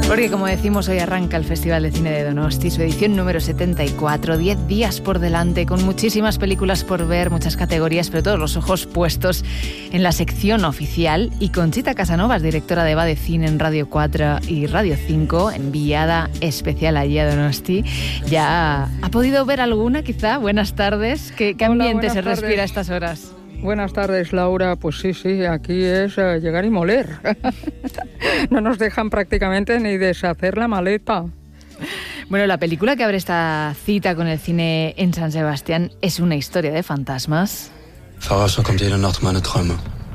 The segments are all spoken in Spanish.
Porque como decimos, hoy arranca el Festival de Cine de Donosti, su edición número 74, 10 días por delante, con muchísimas películas por ver, muchas categorías, pero todos los ojos puestos en la sección oficial. Y Conchita Casanovas, directora de Va de Cine en Radio 4 y Radio 5, enviada especial allí a Donosti, ¿ya ha podido ver alguna quizá? Buenas tardes. ¿Qué ambiente se respira a estas horas? Buenas tardes, Laura. Pues sí, aquí es llegar y moler. No nos dejan prácticamente ni deshacer la maleta. Bueno, la película que abre esta cita con el cine en San Sebastián es una historia de fantasmas. Verraschen kommt jede Nacht meine Träume.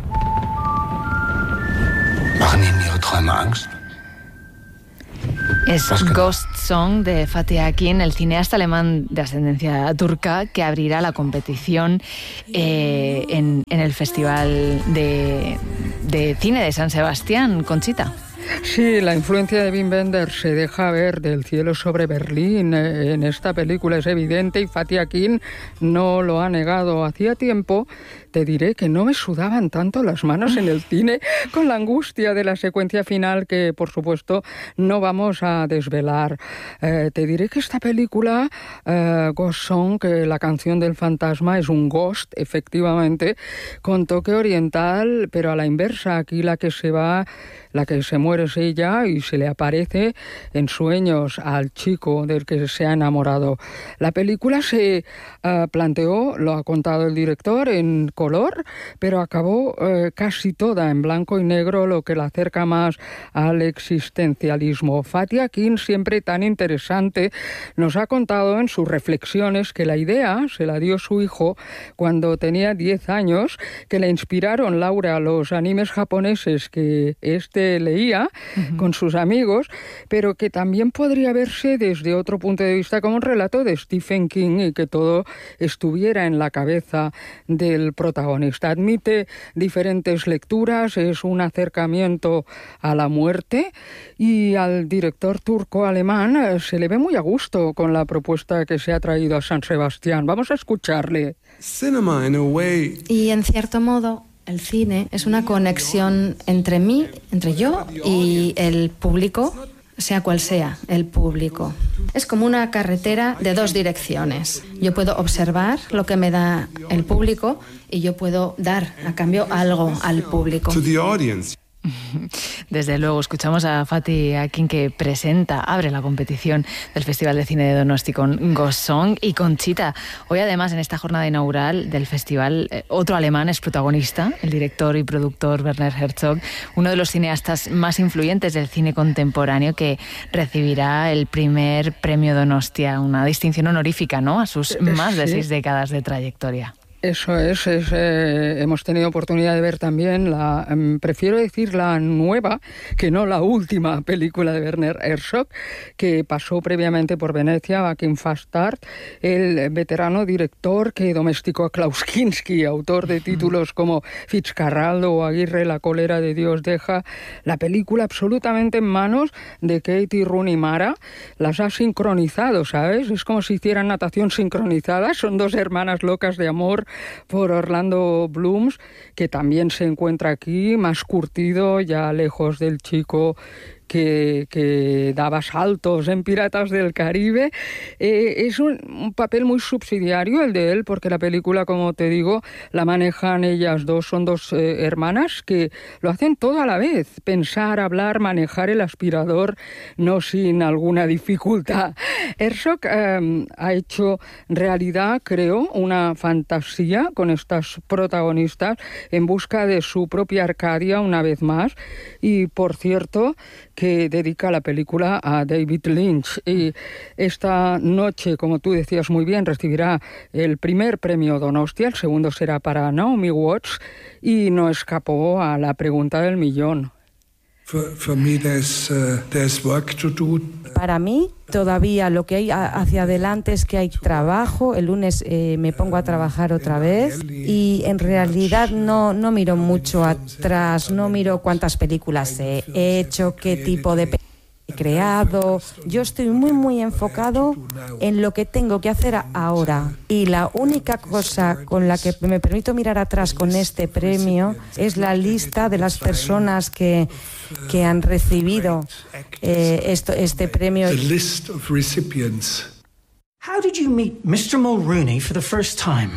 Machen Ihnen Ihre Träume Angst? Es Ghost Song de Fatih Akin, el cineasta alemán de ascendencia turca, que abrirá la competición en el Festival de Cine de San Sebastián. Conchita. Sí, la influencia de Wim Wenders se deja ver del cielo sobre Berlín. En esta película es evidente y Fatih Akin no lo ha negado. Hacía tiempo, te diré, que no me sudaban tanto las manos en el cine con la angustia de la secuencia final que, por supuesto, no vamos a desvelar. Te diré que esta película, Ghost Song, que la canción del fantasma, es un ghost, efectivamente, con toque oriental, pero a la inversa. Aquí la que se muere es ella y se le aparece en sueños al chico del que se ha enamorado. La película se planteó, lo ha contado el director, en color, pero acabó casi toda en blanco y negro, lo que la acerca más al existencialismo. Fatih Akin, siempre tan interesante, nos ha contado en sus reflexiones que la idea se la dio su hijo cuando tenía 10 años, que le inspiraron, Laura, los animes japoneses que leía con sus amigos, pero que también podría verse desde otro punto de vista como un relato de Stephen King y que todo estuviera en la cabeza del protagonista. Admite diferentes lecturas, es un acercamiento a la muerte y al director turco-alemán se le ve muy a gusto con la propuesta que se ha traído a San Sebastián. Vamos a escucharle. Cinema, in a way. Y en cierto modo, el cine es una conexión entre yo y el público, sea cual sea el público. Es como una carretera de dos direcciones. Yo puedo observar lo que me da el público y yo puedo dar a cambio algo al público. To the audience. Desde luego, escuchamos a Fatih Akin, que abre la competición del Festival de Cine de Donosti con Ghost Song. Y Conchita, hoy además en esta jornada inaugural del festival, otro alemán es protagonista, el director y productor Werner Herzog, uno de los cineastas más influyentes del cine contemporáneo, que recibirá el primer premio Donostia, una distinción honorífica, ¿no?, a sus más de 6 décadas de trayectoria. Eso es hemos tenido oportunidad de ver también prefiero decir la nueva, que no la última película de Werner Herzog, que pasó previamente por Venecia, Back in Fast Start, el veterano director que domesticó a Klaus Kinski, autor de títulos como Fitzcarraldo o Aguirre, la cólera de Dios deja. La película absolutamente en manos de Katie Rooney Mara, las ha sincronizado, ¿sabes? Es como si hicieran natación sincronizada, son dos hermanas locas de amor por Orlando Bloom, que también se encuentra aquí, más curtido, ya lejos del chico que daba saltos en Piratas del Caribe. Es un papel muy subsidiario el de él, porque la película, como te digo, la manejan ellas dos, son dos hermanas que lo hacen todo a la vez, pensar, hablar, manejar el aspirador, no sin alguna dificultad. Herzog ha hecho realidad, creo, una fantasía con estas protagonistas en busca de su propia Arcadia una vez más, y por cierto que dedica la película a David Lynch. Y esta noche, como tú decías muy bien, recibirá el primer premio Donostia, el segundo será para Naomi Watts, y no escapó a la pregunta del millón. Para mí, todavía lo que hay hacia adelante es que hay trabajo. El lunes me pongo a trabajar otra vez y en realidad no miro mucho atrás, no miro cuántas películas he hecho, qué tipo de creado. Yo estoy muy enfocado en lo que tengo que hacer ahora. Y la única cosa con la que me permito mirar atrás con este premio es la lista de las personas que han recibido este premio. The list of recipients. How did you meet Mr. Mulrooney for the first time?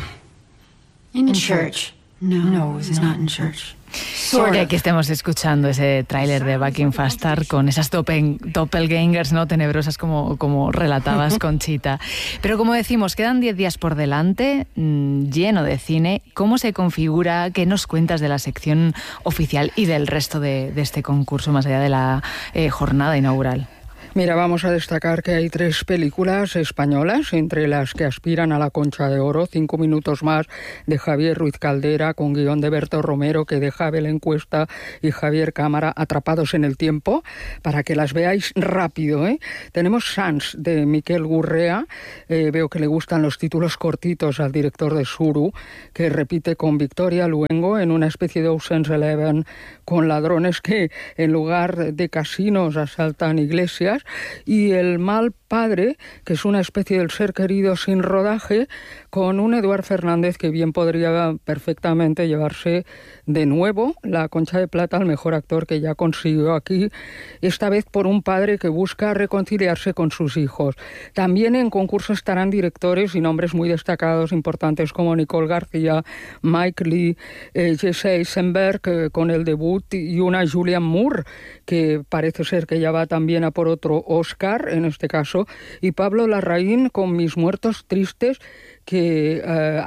In church. No, it was not in church. Porque aquí estemos escuchando ese tráiler de Back in Fast Start con esas doppelgangers, ¿no?, tenebrosas como relatabas, Conchita. Pero como decimos, quedan 10 días por delante, lleno de cine. ¿Cómo se configura? ¿Qué nos cuentas de la sección oficial y del resto de este concurso, más allá de la jornada inaugural? Mira, vamos a destacar que hay 3 películas españolas, entre las que aspiran a la Concha de Oro. 5 minutos más, de Javier Ruiz Caldera, con guión de Berto Romero, que deja Belén Cuesta y Javier Cámara atrapados en el tiempo, para que las veáis rápido, ¿eh? Tenemos Sans, de Miquel Gurrea. Veo que le gustan los títulos cortitos al director de Suru, que repite con Victoria Luengo en una especie de Ocean's 11, con ladrones que en lugar de casinos asaltan iglesias. Y El mal padre, que es una especie del Ser querido sin rodaje, con un Eduard Fernández que bien podría perfectamente llevarse de nuevo la Concha de Plata al mejor actor, que ya consiguió aquí, esta vez por un padre que busca reconciliarse con sus hijos. También en concurso estarán directores y nombres muy destacados, importantes, como Nicole García, Mike Lee, Jesse Eisenberg, con el debut, y una Julianne Moore, que parece ser que ya va también a por otro Oscar, en este caso, y Pablo Larraín con Mis muertos tristes, que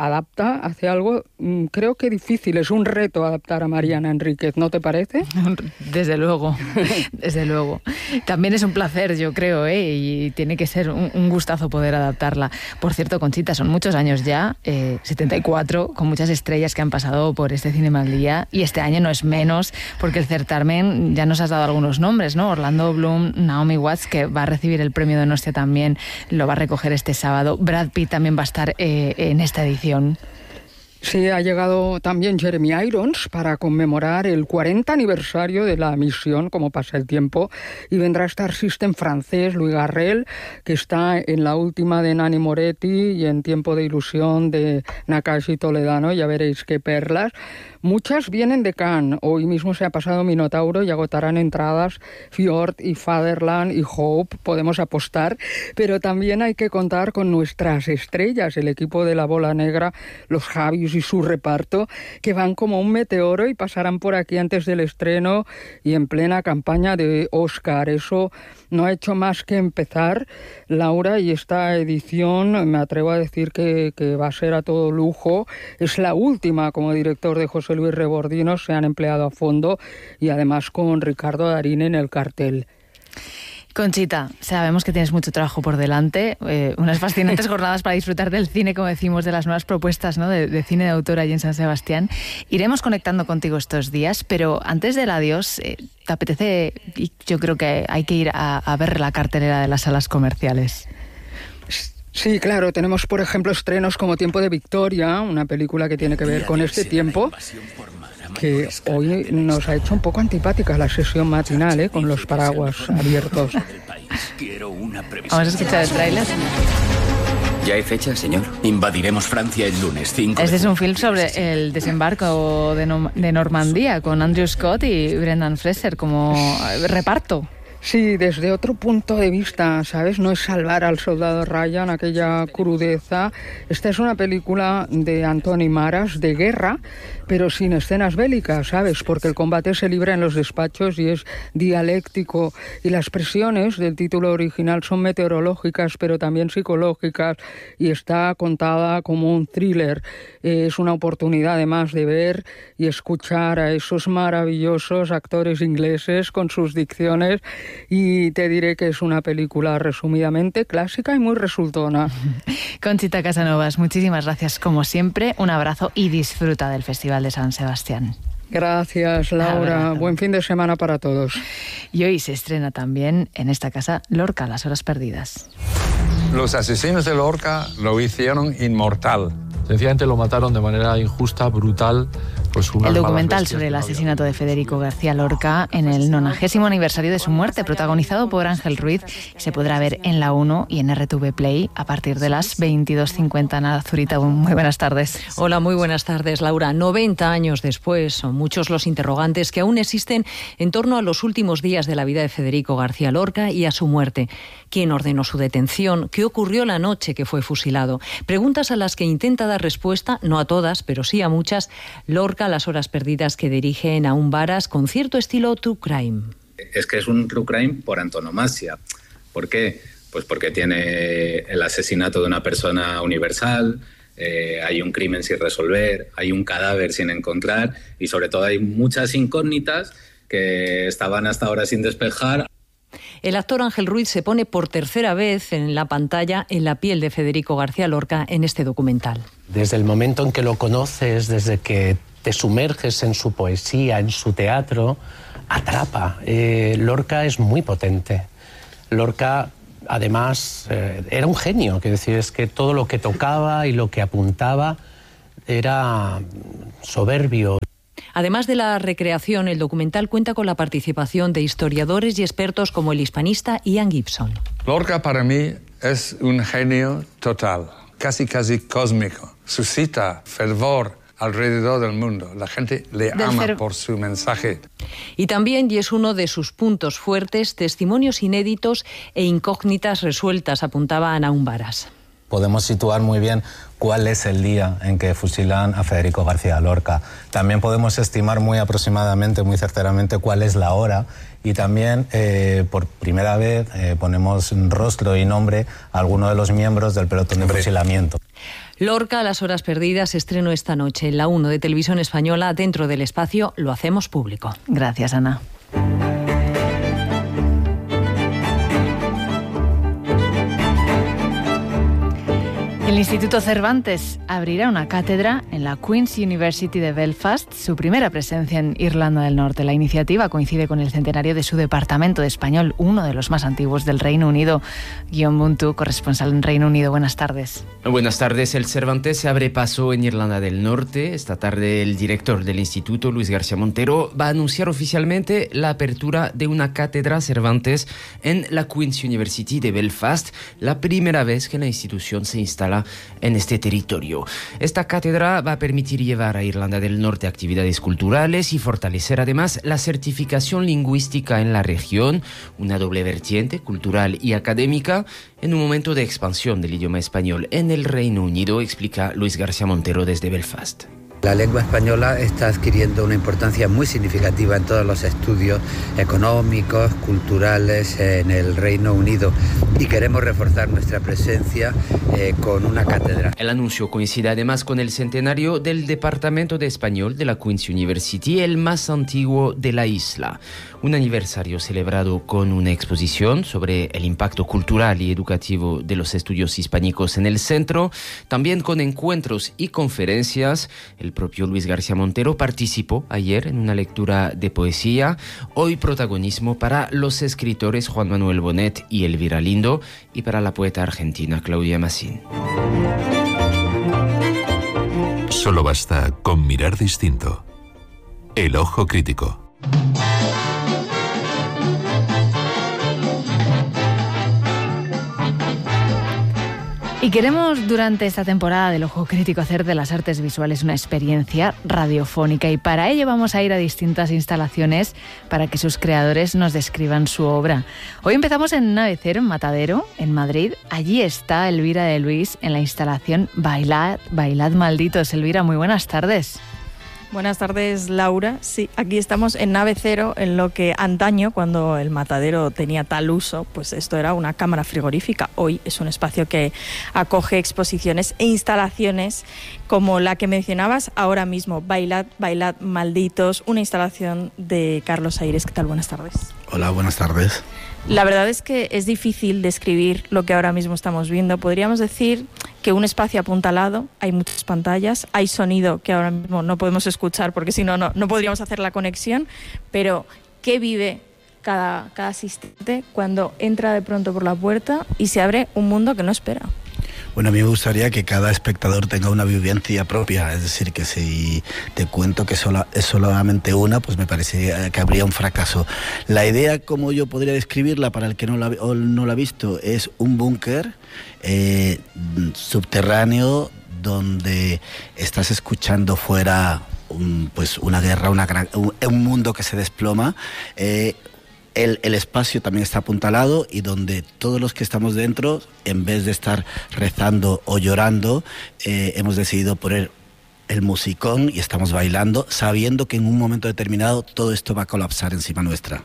hace algo, creo que difícil, es un reto adaptar a Mariana Enríquez, ¿no te parece? Desde luego, desde luego. También es un placer, yo creo, y tiene que ser un gustazo poder adaptarla. Por cierto, Conchita, son muchos años ya, 74, con muchas estrellas que han pasado por este Cinema al Día, y este año no es menos, porque el certamen, ya nos has dado algunos nombres, ¿no? Orlando Bloom, Naomi Watts, que va a recibir el premio de Donostia también, lo va a recoger este sábado. Brad Pitt también va a estar en esta edición. Sí, ha llegado también Jeremy Irons para conmemorar el 40 aniversario de la misión, como pasa el tiempo, y vendrá Star System francés, Louis Garrel, que está en la última de Nanni Moretti y en Tiempo de ilusión de Nakashi Toledano, ya veréis qué perlas. Muchas vienen de Cannes, hoy mismo se ha pasado Minotauro y agotarán entradas Fjord y Fatherland y Hope, podemos apostar, pero también hay que contar con nuestras estrellas, el equipo de la Bola Negra, los Javis y su reparto, que van como un meteoro y pasarán por aquí antes del estreno y en plena campaña de Oscar. Eso no ha hecho más que empezar, Laura, y esta edición, me atrevo a decir que va a ser a todo lujo. Es la última como director de José Luis Rebordino, se han empleado a fondo, y además con Ricardo Darín en el cartel. Conchita, sabemos que tienes mucho trabajo por delante, unas fascinantes jornadas para disfrutar del cine, como decimos, de las nuevas propuestas, ¿no?, de cine de autor allí en San Sebastián. Iremos conectando contigo estos días, pero antes del adiós, ¿te apetece? Y yo creo que hay que ir a ver la cartelera de las salas comerciales. Sí, claro, tenemos por ejemplo estrenos como Tiempo de Victoria, una película que tiene que ver con este tiempo, que hoy nos ha hecho un poco antipática la sesión matinal, con los paraguas abiertos. Vamos a escuchar el tráiler. ¿Ya hay fecha, señor? Invadiremos Francia el lunes 5 Este es un film sobre el desembarco de Normandía, con Andrew Scott y Brendan Fraser como reparto. Sí, desde otro punto de vista, ¿sabes? No es salvar al soldado Ryan, aquella crudeza. Esta es una película de Antoni Maras, de guerra, pero sin escenas bélicas, ¿sabes? Porque el combate se libra en los despachos y es dialéctico. Y las presiones del título original son meteorológicas, pero también psicológicas, y está contada como un thriller. Es una oportunidad, además, de ver y escuchar a esos maravillosos actores ingleses con sus dicciones. Y te diré que es una película resumidamente clásica y muy resultona. Conchita Casanovas, muchísimas gracias como siempre, un abrazo y disfruta del Festival de San Sebastián. Gracias, Laura. Buen fin de semana para todos. Y hoy se estrena también en esta casa Lorca, Las horas perdidas. Los asesinos de Lorca lo hicieron inmortal. Sencillamente lo mataron de manera injusta, brutal, pues unas el documental malas bestias sobre el que no había. asesinato de Federico García Lorca en el 90º aniversario de su muerte, protagonizado por Ángel Ruiz, se podrá ver en La 1 y en RTV Play a partir de las 22:50. Ana Zurita, muy buenas tardes. Hola, muy buenas tardes, Laura. 90 años después, son muchos los interrogantes que aún existen en torno a los últimos días de la vida de Federico García Lorca y a su muerte. ¿Quién ordenó su detención? ¿Qué ocurrió la noche que fue fusilado? Preguntas a las que intenta dar respuesta, no a todas, pero sí a muchas, Lorca, Las horas perdidas, que dirige Nahum Baras con cierto estilo true crime. Es que es un true crime por antonomasia. ¿Por qué? Pues porque tiene el asesinato de una persona universal, hay un crimen sin resolver, hay un cadáver sin encontrar y sobre todo hay muchas incógnitas que estaban hasta ahora sin despejar. El actor Ángel Ruiz se pone por tercera vez en la pantalla en la piel de Federico García Lorca en este documental. Desde el momento en que lo conoces, desde que te sumerges en su poesía, en su teatro, atrapa. Lorca es muy potente. Lorca, además, era un genio, que decir, es que todo lo que tocaba y lo que apuntaba era soberbio. Además de la recreación, el documental cuenta con la participación de historiadores y expertos como el hispanista Ian Gibson. Lorca para mí es un genio total, casi cósmico. Suscita fervor alrededor del mundo. La gente le ama por su mensaje. Y también, y es uno de sus puntos fuertes, testimonios inéditos e incógnitas resueltas, apuntaba Nahum Baras. Podemos situar muy bien cuál es el día en que fusilan a Federico García Lorca. También podemos estimar muy aproximadamente, muy certeramente cuál es la hora y también por primera vez ponemos rostro y nombre a alguno de los miembros del pelotón de fusilamiento. Lorca, Las horas perdidas, estreno esta noche en La 1 de Televisión Española, dentro del espacio Lo hacemos público. Gracias, Ana. El Instituto Cervantes abrirá una cátedra en la Queen's University de Belfast, su primera presencia en Irlanda del Norte. La iniciativa coincide con el centenario de su departamento de español, uno de los más antiguos del Reino Unido. Guión Buntu, corresponsal en Reino Unido. Buenas tardes. Buenas tardes. El Cervantes se abre paso en Irlanda del Norte. Esta tarde el director del instituto, Luis García Montero, va a anunciar oficialmente la apertura de una cátedra Cervantes en la Queen's University de Belfast, la primera vez que la institución se instala en este territorio. Esta cátedra va a permitir llevar a Irlanda del Norte actividades culturales y fortalecer además la certificación lingüística en la región, una doble vertiente cultural y académica en un momento de expansión del idioma español en el Reino Unido, explica Luis García Montero desde Belfast. La lengua española está adquiriendo una importancia muy significativa en todos los estudios económicos, culturales en el Reino Unido y queremos reforzar nuestra presencia con una cátedra. El anuncio coincide además con el centenario del Departamento de Español de la Queen's University, el más antiguo de la isla. Un aniversario celebrado con una exposición sobre el impacto cultural y educativo de los estudios hispánicos en el centro, también con encuentros y conferencias. El propio Luis García Montero participó ayer en una lectura de poesía. Hoy protagonismo para los escritores Juan Manuel Bonet y Elvira Lindo y para la poeta argentina Claudia Massín. Solo basta con mirar distinto. El ojo crítico. Y queremos durante esta temporada del Ojo Crítico hacer de las artes visuales una experiencia radiofónica y para ello vamos a ir a distintas instalaciones para que sus creadores nos describan su obra. Hoy empezamos en Nave Cero, en Matadero, en Madrid. Allí está Elvira de Luis en la instalación Bailad, Bailad Malditos. Elvira, muy buenas tardes. Buenas tardes, Laura. Sí, aquí estamos en Nave Cero, en lo que antaño, cuando el Matadero tenía tal uso, pues esto era una cámara frigorífica. Hoy es un espacio que acoge exposiciones e instalaciones como la que mencionabas ahora mismo, Bailad, Bailad Malditos, una instalación de Carlos Aires. ¿Qué tal? Buenas tardes. Hola, buenas tardes. La verdad es que es difícil describir lo que ahora mismo estamos viendo. Podríamos decir que un espacio apuntalado, hay muchas pantallas, hay sonido que ahora mismo no podemos escuchar porque si no, no podríamos hacer la conexión, pero ¿qué vive cada asistente cuando entra de pronto por la puerta y se abre un mundo que no espera? Bueno, a mí me gustaría que cada espectador tenga una vivencia propia, es decir, que si te cuento que es solamente una, pues me parece que habría un fracaso. La idea, como yo podría describirla para el que no la ha visto, es un búnker subterráneo donde estás escuchando fuera pues una guerra, un mundo que se desploma. El espacio también está apuntalado y donde todos los que estamos dentro, en vez de estar rezando o llorando, hemos decidido poner el musicón y estamos bailando, sabiendo que en un momento determinado todo esto va a colapsar encima nuestra.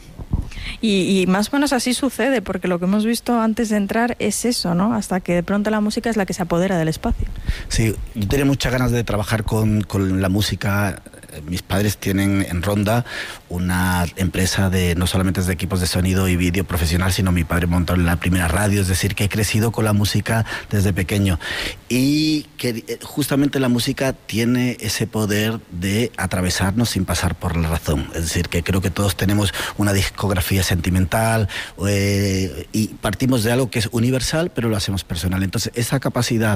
Y más o menos así sucede, porque lo que hemos visto antes de entrar es eso, ¿no? Hasta que de pronto la música es la que se apodera del espacio. Sí, yo tenía muchas ganas de trabajar con la música. Mis padres tienen en Ronda una empresa no solamente de equipos de sonido y vídeo profesional, sino mi padre montó la primera radio, es decir, que he crecido con la música desde pequeño. Y que justamente la música tiene ese poder de atravesarnos sin pasar por la razón. Es decir, que creo que todos tenemos una discografía sentimental y partimos de algo que es universal, pero lo hacemos personal. Entonces, esa capacidad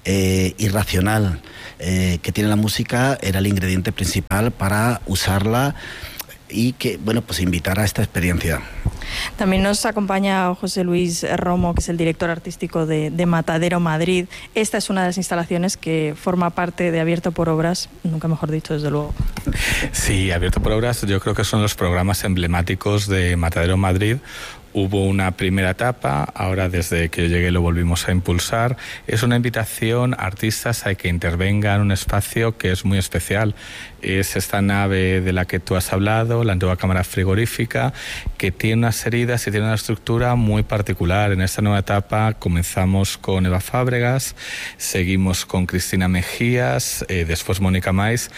irracional que tiene la música era el ingrediente principal para usarla y que, bueno, pues invitar a esta experiencia. También nos acompaña José Luis Romo, que es el director artístico de Matadero Madrid. Esta es una de las instalaciones que forma parte de Abierto por Obras, nunca mejor dicho, desde luego. Sí, Abierto por Obras yo creo que son los programas emblemáticos de Matadero Madrid. Hubo una primera etapa, ahora desde que yo llegué lo volvimos a impulsar. Es una invitación a artistas a que intervengan en un espacio que es muy especial. Es esta nave de la que tú has hablado, la antigua cámara frigorífica, que tiene unas heridas y tiene una estructura muy particular. En esta nueva etapa comenzamos con Eva Fábregas, seguimos con Cristina Mejías, después Mónica Mais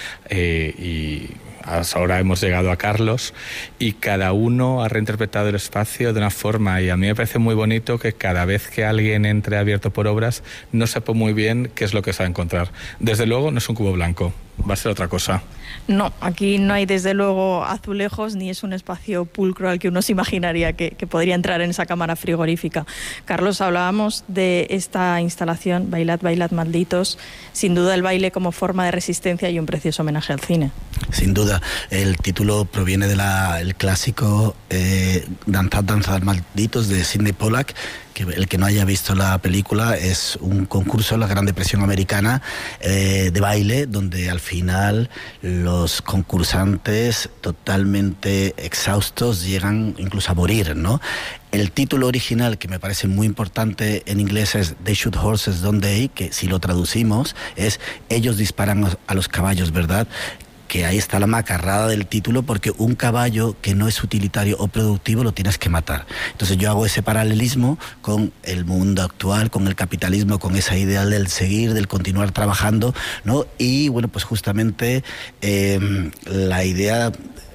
y ahora hemos llegado a Carlos, y cada uno ha reinterpretado el espacio de una forma, y a mí me parece muy bonito que cada vez que alguien entre Abierto por Obras no sepa muy bien qué es lo que se va a encontrar. Desde luego no es un cubo blanco, va a ser otra cosa. No, aquí no hay desde luego azulejos, ni es un espacio pulcro al que uno se imaginaría que podría entrar en esa cámara frigorífica. Carlos, hablábamos de esta instalación, Bailad, bailad, malditos, sin duda el baile como forma de resistencia y un precioso homenaje al cine. Sin duda, el título proviene del clásico Danzad, danzad, malditos, de Sidney Pollack, que el que no haya visto la película es un concurso en la Gran Depresión Americana de baile, donde al final los concursantes totalmente exhaustos llegan incluso a morir, ¿no? El título original, que me parece muy importante en inglés, es They Shoot Horses, Don't They, que si lo traducimos es Ellos disparan a los caballos, ¿verdad? Que ahí está la macarrada del título, porque un caballo que no es utilitario o productivo lo tienes que matar. Entonces yo hago ese paralelismo con el mundo actual, con el capitalismo, con esa idea del seguir, del continuar trabajando, ¿no? Y bueno, pues justamente la idea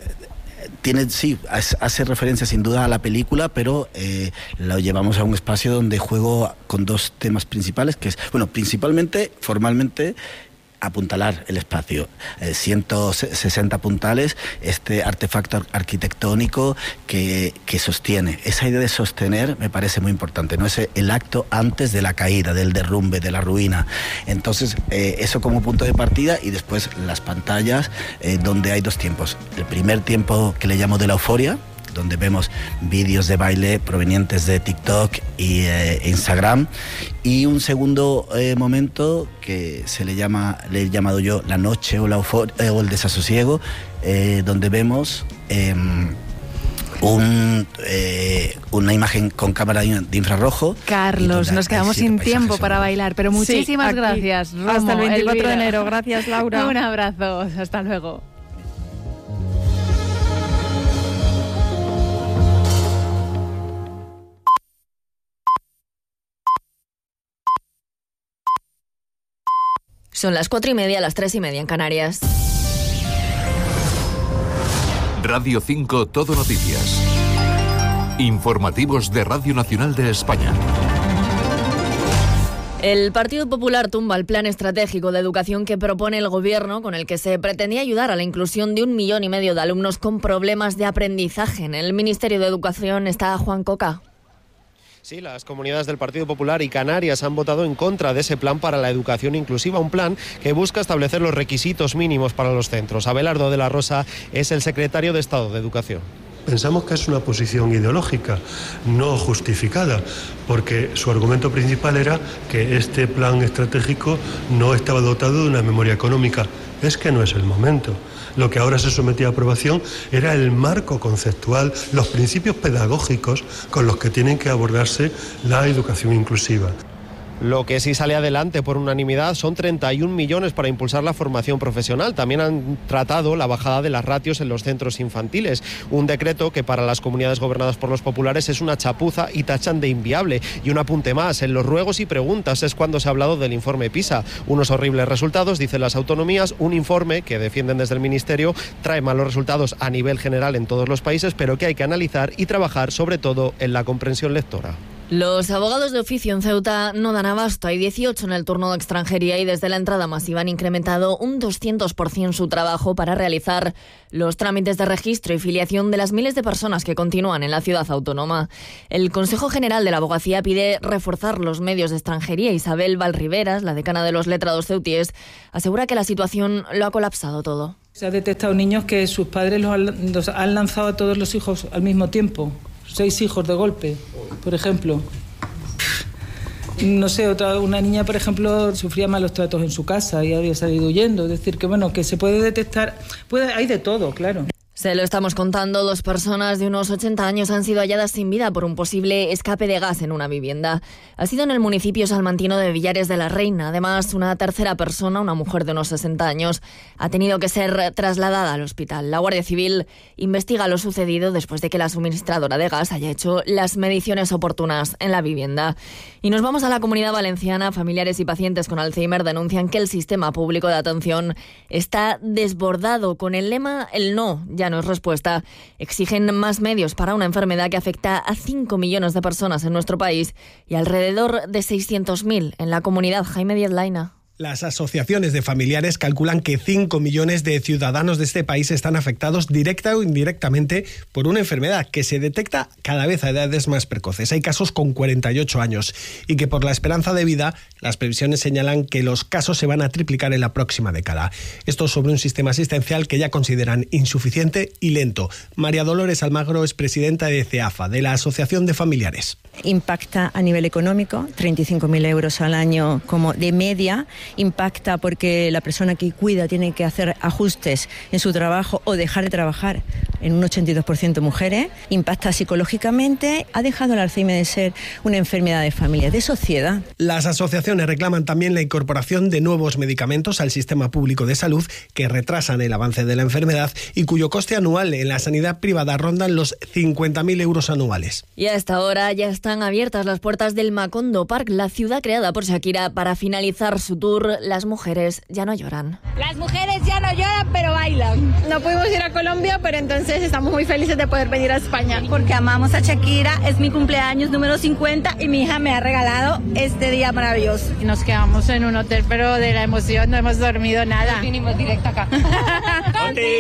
hace referencia sin duda a la película, pero lo llevamos a un espacio donde juego con dos temas principales, que es, bueno, principalmente, formalmente, apuntalar el espacio. 160 puntales, este artefacto arquitectónico que sostiene. Esa idea de sostener me parece muy importante, ¿no? Es el acto antes de la caída, del derrumbe, de la ruina. Entonces, eso como punto de partida, y después las pantallas, donde hay dos tiempos. El primer tiempo, que le llamo de la euforia, donde vemos vídeos de baile provenientes de TikTok y Instagram, y un segundo momento que le he llamado yo la noche o la euforia, o el desasosiego, donde vemos una imagen con cámara de infrarrojo. Carlos, nos quedamos sin tiempo para bailar, pero muchísimas gracias, Romo. Hasta el 24 Elvira. de enero. Gracias, Laura. Un abrazo, hasta luego. Son las 4:30, las 3:30 en Canarias. Radio 5 Todo Noticias. Informativos de Radio Nacional de España. El Partido Popular tumba el plan estratégico de educación que propone el Gobierno, con el que se pretendía ayudar a la inclusión de 1,5 millones de alumnos con problemas de aprendizaje. En el Ministerio de Educación está Juan Coca. Sí, las comunidades del Partido Popular y Canarias han votado en contra de ese plan para la educación inclusiva, un plan que busca establecer los requisitos mínimos para los centros. Abelardo de la Rosa es el secretario de Estado de Educación. Pensamos que es una posición ideológica, no justificada, porque su argumento principal era que este plan estratégico no estaba dotado de una memoria económica. Es que no es el momento. Lo que ahora se sometía a aprobación era el marco conceptual, los principios pedagógicos con los que tienen que abordarse la educación inclusiva. Lo que sí sale adelante por unanimidad son 31 millones para impulsar la formación profesional. También han tratado la bajada de las ratios en los centros infantiles, un decreto que para las comunidades gobernadas por los populares es una chapuza y tachan de inviable. Y un apunte más, en los ruegos y preguntas es cuando se ha hablado del informe PISA. Unos horribles resultados, dicen las autonomías, un informe que defienden desde el Ministerio trae malos resultados a nivel general en todos los países, pero que hay que analizar y trabajar sobre todo en la comprensión lectora. Los abogados de oficio en Ceuta no dan abasto. Hay 18 en el turno de extranjería y desde la entrada masiva han incrementado un 200% su trabajo para realizar los trámites de registro y filiación de las miles de personas que continúan en la ciudad autónoma. El Consejo General de la Abogacía pide reforzar los medios de extranjería. Isabel Valriveras, la decana de los letrados ceutíes, asegura que la situación lo ha colapsado todo. Se ha detectado niños que sus padres los han lanzado a todos los hijos al mismo tiempo. 6 hijos de golpe, por ejemplo. No sé, una niña, por ejemplo, sufría malos tratos en su casa y había salido huyendo. Es decir, que bueno, que se puede detectar, hay de todo, claro. Se lo estamos contando, 2 personas de unos 80 años han sido halladas sin vida por un posible escape de gas en una vivienda. Ha sido en el municipio salmantino de Villares de la Reina. Además, una tercera persona, una mujer de unos 60 años, ha tenido que ser trasladada al hospital. La Guardia Civil investiga lo sucedido después de que la suministradora de gas haya hecho las mediciones oportunas en la vivienda. Y nos vamos a la Comunidad Valenciana. Familiares y pacientes con Alzheimer denuncian que el sistema público de atención está desbordado. Con el lema "el no ya no es respuesta", exigen más medios para una enfermedad que afecta a 5 millones de personas en nuestro país y alrededor de 600.000 en la comunidad. Jaime Díaz Laina. Las asociaciones de familiares calculan que 5 millones de ciudadanos de este país están afectados directa o indirectamente por una enfermedad que se detecta cada vez a edades más precoces. Hay casos con 48 años y que por la esperanza de vida las previsiones señalan que los casos se van a triplicar en la próxima década. Esto sobre un sistema asistencial que ya consideran insuficiente y lento. María Dolores Almagro es presidenta de CEAFA, de la Asociación de Familiares. Impacta a nivel económico, 35.000 euros al año como de media. Impacta porque la persona que cuida tiene que hacer ajustes en su trabajo o dejar de trabajar, en un 82% mujeres. Impacta psicológicamente. Ha dejado el Alzheimer de ser una enfermedad de familia, de sociedad. Las asociaciones reclaman también la incorporación de nuevos medicamentos al sistema público de salud que retrasan el avance de la enfermedad y cuyo coste anual en la sanidad privada rondan los 50.000 euros anuales. Y a esta hora ya están abiertas las puertas del Macondo Park, la ciudad creada por Shakira para finalizar su tour Las mujeres ya no lloran. Las mujeres ya no lloran, pero bailan. No pudimos ir a Colombia, pero entonces estamos muy felices de poder venir a España. Porque amamos a Shakira, es mi cumpleaños número 50 y mi hija me ha regalado este día maravilloso. Nos quedamos en un hotel, pero de la emoción no hemos dormido nada. Vinimos directo acá.